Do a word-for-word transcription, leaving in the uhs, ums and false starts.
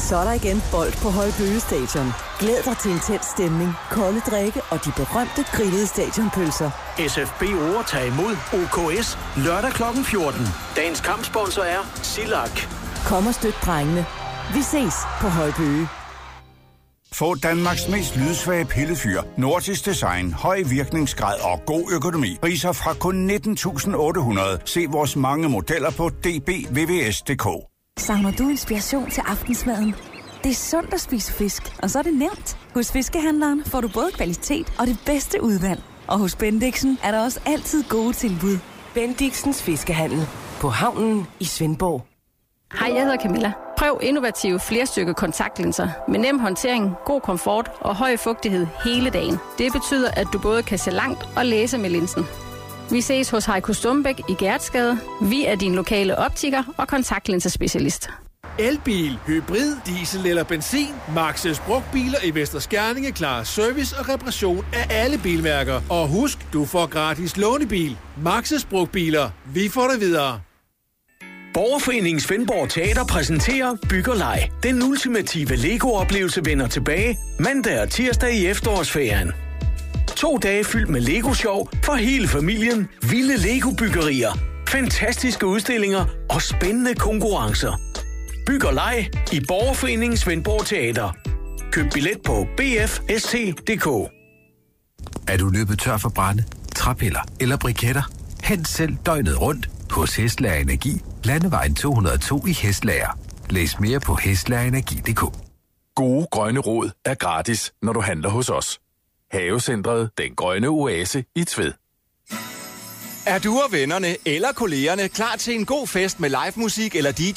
Så er der igen bold på Højbøge Stadion. Glæd dig til intens stemning, kolde drikke og de berømte grillede stadionpølser. S F B overtager imod O K S lørdag klokken fjorten. Dagens kampsponsor er Silak. Kom og støt drengene. Vi ses på Højbøge. Få Danmarks mest lydsvage pillefyr, Nordisk Design, høj virkningsgrad og god økonomi. Priser fra kun nitten tusind otte hundrede. Se vores mange modeller på d b v v s punktum d k. Savner du inspiration til aftensmaden? Det er sundt at spise fisk, og så er det nemt. Hos Fiskehandleren får du både kvalitet og det bedste udvalg. Og hos Bendixen er der også altid gode tilbud. Bendixens Fiskehandel på havnen i Svendborg. Hej, jeg hedder Camilla. Prøv innovative flerstykke kontaktlinser med nem håndtering, god komfort og høj fugtighed hele dagen. Det betyder, at du både kan se langt og læse med linsen. Vi ses hos Heiko Stumbæk i Gertsgade. Vi er din lokale optiker og kontaktlinsespecialist. Elbil, hybrid, diesel eller benzin. Max's brugtbiler i Vester Skerninge klarer service og reparation af alle bilmærker. Og husk, du får gratis lånebil. Max's brugtbiler. Vi får det videre. Borgerforeningen Svendborg Teater præsenterer Byg og Leg. Den ultimative Lego-oplevelse vender tilbage mandag og tirsdag i efterårsferien. To dage fyldt med Lego-sjov for hele familien, vilde Lego-byggerier, fantastiske udstillinger og spændende konkurrencer. Byg og Leg i Borgerforeningen Svendborg Teater. Køb billet på b f s t punktum d k. Er du løbet tør for brænde, træpiller eller briketter? Hent selv døgnet rundt hos Hestlager Energi, Landevejen to hundrede og to i Hestlager. Læs mere på hestlagerinenergi punktum d k. Gode grønne råd er gratis, når du handler hos os. Havecentret Den Grønne Oase i Tved. Er du og vennerne eller kollegerne klar til en god fest med live musik eller D